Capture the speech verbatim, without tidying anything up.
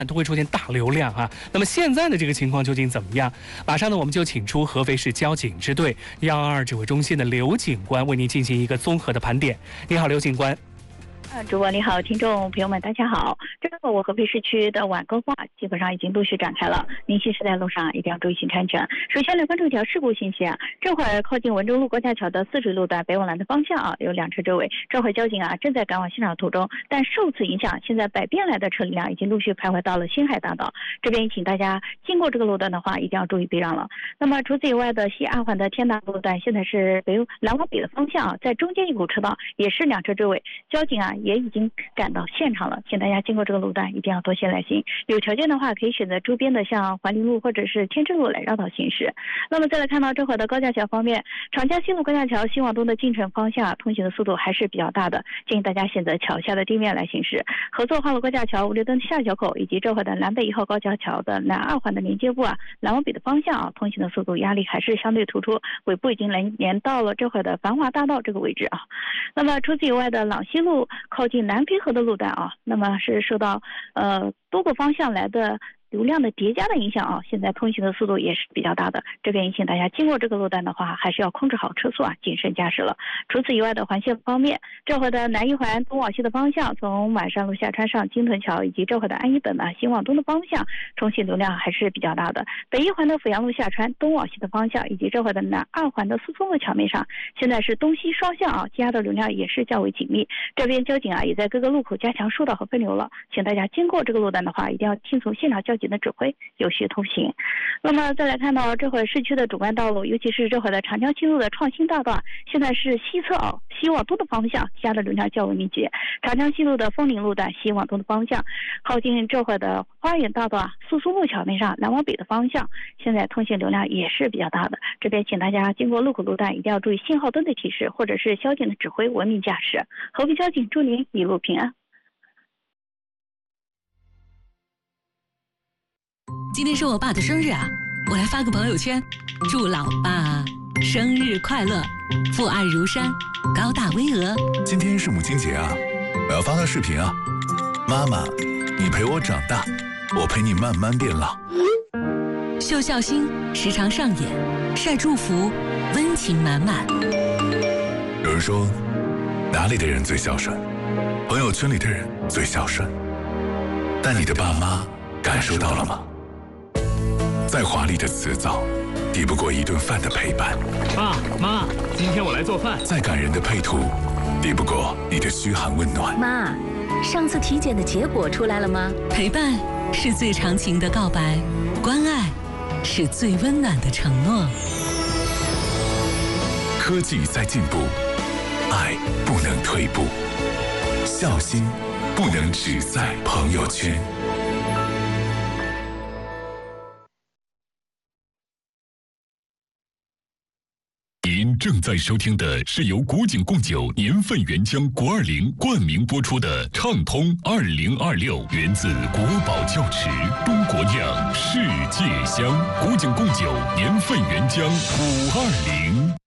都会出现大流量啊。那么现在的这个情况究竟怎么样？马上呢，我们就请出合肥市交警支队幺二二指挥中心的刘警官为您进行一个综合的盘点。你好，刘警官。 啊，主播你好，听众朋友们大家好。这个我合肥市区的晚高峰基本上已经陆续展开了，您行驶在路上一定要注意行车安全。首先来关注一条事故信息啊，这会儿靠近文中路高架桥的四水路段北往南的方向啊，有两车追尾，这会儿交警啊正在赶往现场途中，但受此影响，现在北边来的车辆已经陆续徘徊到了新海大道这边，请大家经过这个路段的话，一定要注意避让了。那么除此以外的西二环的天大路段，现在是北南往北的方向啊，在中间一股车道也是两车追尾，交警啊也已经赶到现场了，请大家经过这个路段一定要多些耐心，有条件的话可以选择周边的像环林路或者是天正路来绕道行驶。那么再来看到这会儿的高架桥方面，长江西路高架桥西往东的进城方向通行的速度还是比较大的，建议大家选择桥下的地面来行驶。合作花路高架桥五六灯下桥口以及这会儿的南北一号高架桥的南二环的连接部啊，南往北的方向啊，通行的速度压力还是相对突出，尾部已经连连到了这会儿的繁华大道这个位置啊。那么除此以外的朗西路靠近南平河的路段啊，那么是受到呃多个方向来的流量的叠加的影响啊，现在通行的速度也是比较大的，这边请大家经过这个路段的话，还是要控制好车速啊，谨慎驾驶了。除此以外的环线方面，这会的南一环东往西的方向，从满山路下穿上金屯桥以及这会的安一本呢西往东的方向，通行流量还是比较大的。北一环的阜阳路下穿东往西的方向，以及这会的南二环的苏松路桥面上，现在是东西双向啊，积压的流量也是较为紧密。这边交警啊也在各个路口加强疏导和分流了，请大家经过这个路段的话，一定要听从现场交警的指挥，有序通行。那么再来看到这会市区的主干道路，尤其是这会的长江西路的创新大道，现在是西侧啊，西往东的方向，积压的流量较为密集。长江西路的枫林路段西往东的方向，靠近这会的花园大道啊，苏苏路桥面上南往北的方向，现在通行流量也是比较大的。这边请大家经过路口路段一定要注意信号灯的提示，或者是交警的指挥，文明驾驶。合肥交警祝您一路平安。 今天是我爸的生日啊，我来发个朋友圈，祝老爸生日快乐，父爱如山，高大巍峨。 今天是母亲节啊，我要发个视频啊。妈妈，你陪我长大，我陪你慢慢变老。 秀孝心时常上演，晒祝福，温情满满。 有人说，哪里的人最孝顺？朋友圈里的人最孝顺。但你的爸妈感受到了吗？再华丽的辞藻，抵不过一顿饭的陪伴。 爸妈，今天我来做饭。 再感人的配图，抵不过你的嘘寒问暖。 妈，上次体检的结果出来了吗？ 陪伴是最长情的告白，关爱是最温暖的承诺。 科技在进步，爱不能退步，孝心不能只在朋友圈。 您正在收听的是由古井贡酒年份原浆国二零冠名播出的畅通二零二六，源自国宝窖池，中国酿，世界香。古井贡酒年份原浆五二零。